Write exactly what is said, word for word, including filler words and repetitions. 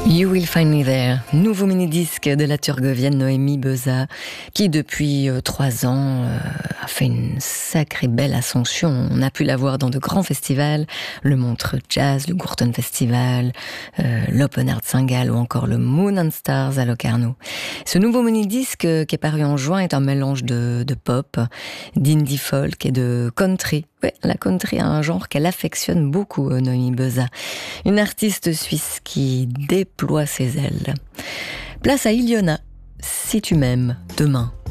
You Will Find Me There, nouveau mini-disque de la Turgovienne Noémie Beza, qui depuis euh, trois ans euh, a fait une sacrée belle ascension. On a pu la voir dans de grands festivals, le Montreux Jazz, le Gourton Festival, euh, l'Open Art Saint-Gall ou encore le Moon and Stars à Locarno. Ce nouveau mini-disque euh, qui est paru en juin est un mélange de, de pop, d'indie folk et de country. Ouais, la country a un genre qu'elle affectionne beaucoup, Noémie Beza. Une artiste suisse qui déploie ses ailes. Place à Iliona, Si tu m'aimes, demain.